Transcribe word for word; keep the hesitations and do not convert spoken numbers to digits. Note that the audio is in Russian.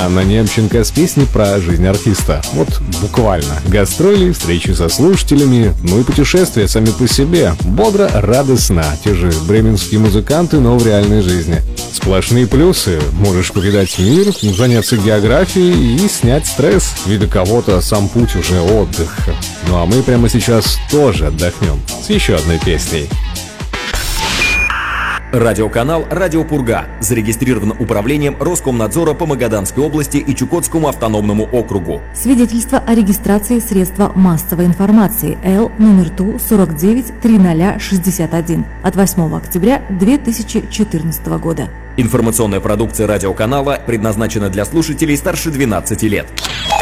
Анна Немченко с песней про жизнь артиста. Вот буквально. Гастроли, встречи со слушателями, ну и путешествия сами по себе. Бодро, радостно. Те же бременские музыканты, но в реальной жизни. Сплошные плюсы. Можешь повидать мир, заняться географией и снять стресс. Ведь для кого-то сам путь уже отдых. Ну а мы прямо сейчас тоже отдохнем с еще одной песней. Радиоканал «Радио Пурга» зарегистрирован управлением Роскомнадзора по Магаданской области и Чукотскому автономному округу. Свидетельство о регистрации средства массовой информации Л номер Ту сорок девять триста шестьдесят один от восьмого октября две тысячи четырнадцатого года. Информационная продукция радиоканала предназначена для слушателей старше двенадцати лет.